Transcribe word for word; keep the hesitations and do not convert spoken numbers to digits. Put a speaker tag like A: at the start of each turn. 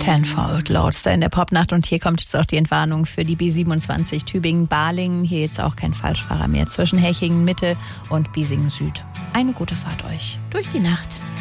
A: Ten for Outlaws da in der Popnacht. Und hier kommt jetzt auch die Entwarnung für die B siebenundzwanzig Tübingen-Balingen. Hier jetzt auch kein Falschfahrer mehr zwischen Hechingen Mitte und Biesingen Süd. Eine gute Fahrt euch durch die Nacht.